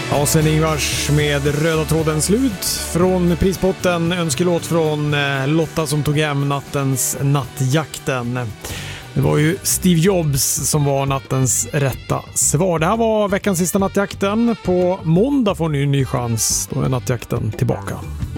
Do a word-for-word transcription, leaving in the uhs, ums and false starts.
Ja, sen Ingvars med röda tråden slut från prispotten. Önskelåt från Lotta som tog hem nattens Nattjakten. Det var ju Steve Jobs som var nattens rätta svar. Det här var veckans sista Nattjakten. På måndag får ni en ny chans. Då är Nattjakten tillbaka.